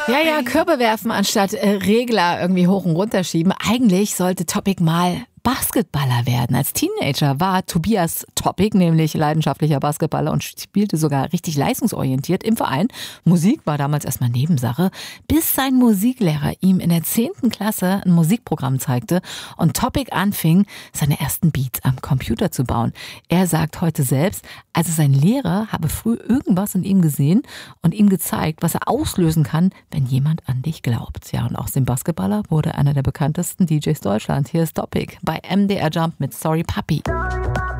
Ja, Körbe werfen anstatt Regler irgendwie hoch und runter schieben. Eigentlich sollte Topic mal Basketballer werden. Als Teenager war Tobias Topic nämlich leidenschaftlicher Basketballer und spielte sogar richtig leistungsorientiert im Verein. Musik war damals erstmal Nebensache, bis sein Musiklehrer ihm in der 10. Klasse ein Musikprogramm zeigte und Topic anfing, seine ersten Beats am Computer zu bauen. Er sagt heute selbst, also sein Lehrer habe früh irgendwas in ihm gesehen und ihm gezeigt, was er auslösen kann, wenn jemand an dich glaubt. Ja, und aus dem Basketballer wurde einer der bekanntesten DJs Deutschlands. Hier ist Topic bei MDR Jump mit Sorry Papi.